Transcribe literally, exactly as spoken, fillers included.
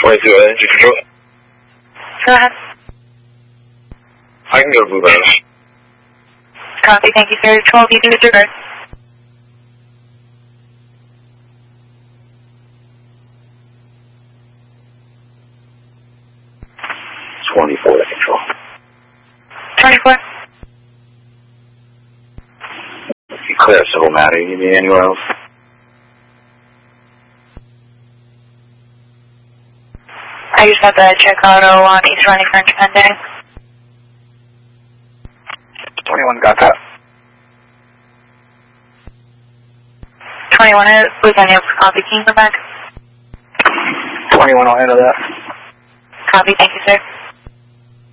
twenty-two, uh, engine control. Go ahead. I can go to Blue Meadows. Copy, thank you, sir. twelve, you can disregard. twenty-four to control. twenty-four. You clear, Civil Matter. You need anywhere else? I just have to check auto on East Ronnie French pending. twenty-one got that. twenty-one is, was any of copy, can you come back? twenty-one, I'll handle that. Copy, thank you.